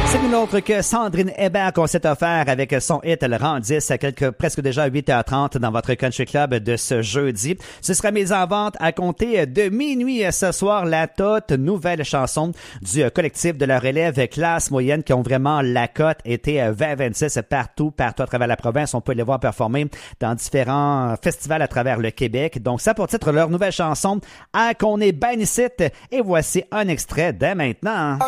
C'est une autre que Sandrine Hébert qu'on s'est offert avec son hit Le Rang 10 à presque déjà 8h30 dans votre Country Club de ce jeudi. Ce sera mis en vente à compter de minuit ce soir, la toute nouvelle chanson du collectif de leur élève classe moyenne qui ont vraiment la cote été 20-26 partout à travers la province. On peut les voir performer dans différents festivals à travers le Québec. Donc ça pour titre leur nouvelle chanson à qu'on est ben ici. Et voici un extrait dès maintenant.